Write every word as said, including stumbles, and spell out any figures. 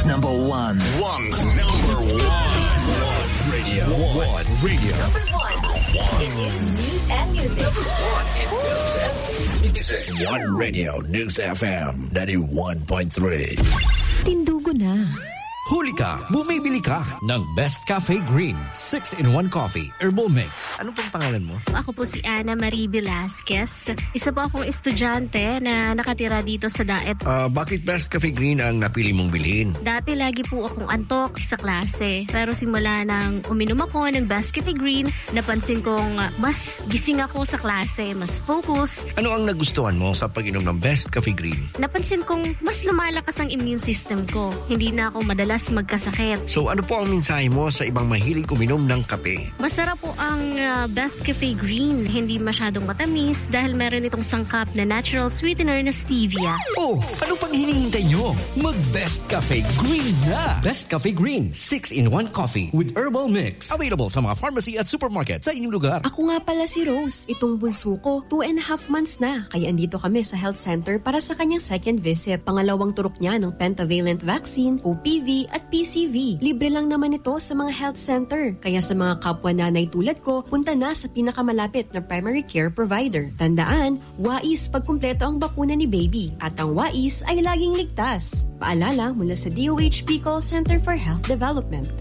Number one. One. Number one. One radio. One radio. Number one. In news and music. Number one in news and music. One radio. News F M ninety-one point three. Tindugo na. Huli ka, bumibili ka ng Best Cafe Green six in one Coffee Herbal Mix. Ano pong pangalan mo? Ako po si Ana Marie Velasquez. Isa po akong estudyante na nakatira dito sa Daet. Uh, bakit Best Cafe Green ang napili mong bilhin? Dati lagi po akong antok sa klase. Pero simula nang uminom ako ng Best Cafe Green, napansin kong mas gising ako sa klase, mas focus. Ano ang nagustuhan mo sa pag-inom ng Best Cafe Green? Napansin kong mas lumalakas ang immune system ko. Hindi na ako madalas magkasakit. So ano po ang mensahe mo sa ibang mahilig uminom ng kape? Masarap po ang uh, Best Cafe Green. Hindi masyadong matamis dahil meron itong sangkap na natural sweetener na stevia. Oh, ano pang hinihintay nyo? Mag-Best Cafe Green na! Best Cafe Green six in one Coffee with Herbal Mix. Available sa mga pharmacy at supermarket sa inyong lugar. Ako nga pala si Rose. Itong bunso ko, two and a half months na. Kaya andito kami sa health center para sa kanyang second visit. Pangalawang turok niya ng pentavalent vaccine, O P V at P C V. Libre lang naman ito sa mga health center. Kaya sa mga kapwa nanay tulad ko, punta na sa pinakamalapit na primary care provider. Tandaan, wais pag kumpleto ang bakuna ni baby. At ang wais ay laging ligtas. Paalala mula sa D O H P Call Center for Health Development.